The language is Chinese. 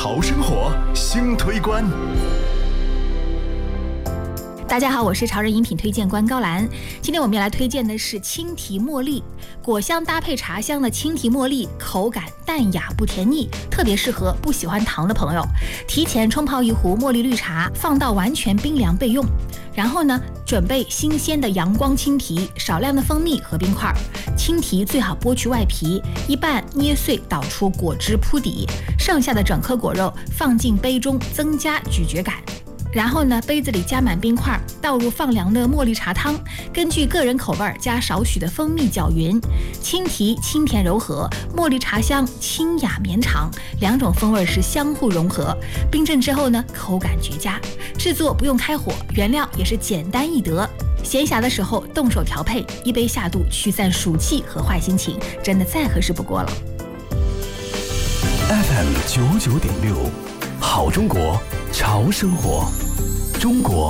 潮生活新推关。 大家好，我是潮人饮品推荐官高兰。今天我们要来推荐的是青提茉莉，果香搭配茶香的青提茉莉，口感淡雅不甜腻，特别适合不喜欢糖的朋友。提前冲泡一壶茉莉绿茶，放到完全冰凉备用。然后呢，准备新鲜的阳光青提，少量的蜂蜜和冰块。青提最好剥去外皮，一半捏碎捣出果汁铺底，剩下的整颗果肉放进杯中，增加咀嚼感。然后呢，杯子里加满冰块，倒入放凉的茉莉茶汤，根据个人口味加少许的蜂蜜搅匀。青提清甜柔和，茉莉茶香清雅绵长，两种风味是相互融合。冰镇之后呢，口感绝佳。制作不用开火，原料也是简单易得。闲暇的时候动手调配，一杯下肚，驱散暑气和坏心情，真的再合适不过了。 FM 99.6，好中国，潮生活，中国